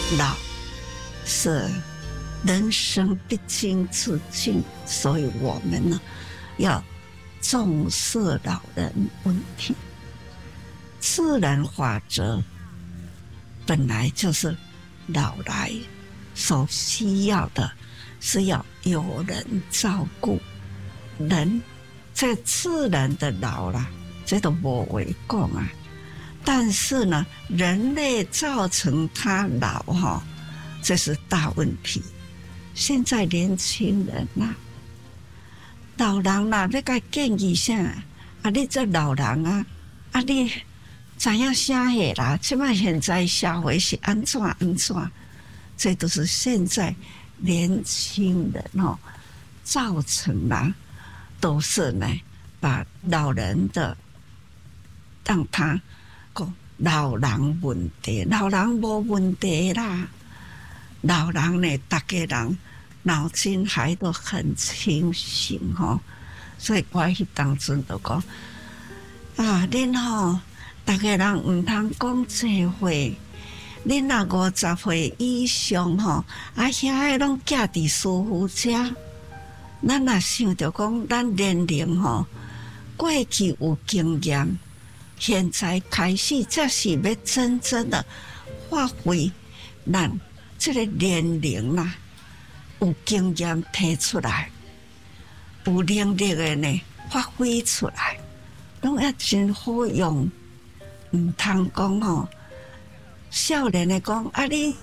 老是人生必经之境，所以我们呢要重视老人问题。自然法则本来就是老来所需要的，是要有人照顾。人在自然的老了，这都没为讲啊。但是呢，人类造成他老哈，这是大问题。现在年轻人呐，老人啦，你该建议啥？啊，你这老人啊，啊，你知影啥货啦？即摆现在社会是安怎安怎？这都是现在年轻人哦造成啦，都是呢把老人的让他讲老人问题，老人无问题啦。老人呢，大家人脑筋还都很清醒吼，所以我迄当阵就讲啊，恁吼大家人唔通讲这话，恁若50岁以上吼，啊遐个拢寄伫师傅家，咱若想着讲咱年龄吼，过去有经验，现在开始才是要真正的发挥咱这个年龄啦，有经验提出来，有能力的呢发挥出来，拢要真好用。唔通讲吼，少年的讲啊，你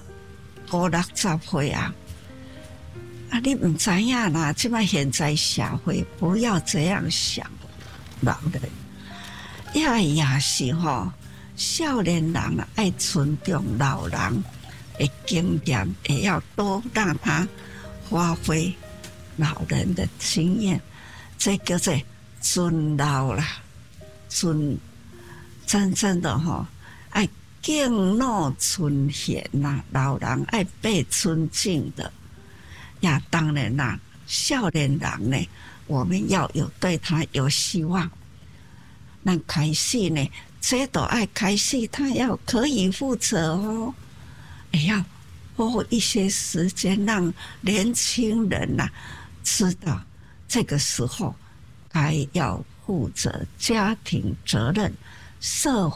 50-60岁啊，啊你唔知影啦，即摆现在社会不要这样想，老人也是吼，少年人啊爱尊重老人的经验，也要多让他发挥老人的经验，这叫做尊老啦，尊。真正的吼，爱敬老尊贤呐，老人爱被尊敬的。呀，当然啦，少年人呢，我们要有对他有希望。那开始呢，这都爱开始，他要可以负责哦，也要花一些时间让年轻人呐知道，这个时候该要负责家庭责任。社